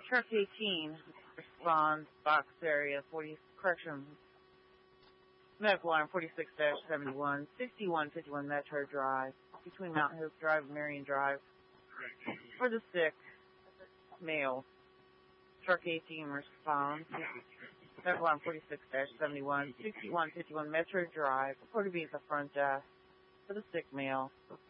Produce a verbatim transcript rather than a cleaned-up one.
Truck eighteen responds, box area, forty, correction, medical line forty-six seventy-one, sixty-one fifty-one Metro Drive, between Mount Hope Drive and Marion Drive. For the sick male, Truck eighteen responds, medical line forty-six seventy-one, sixty-one fifty-one Metro Drive, report to be at the front desk. For the sick male,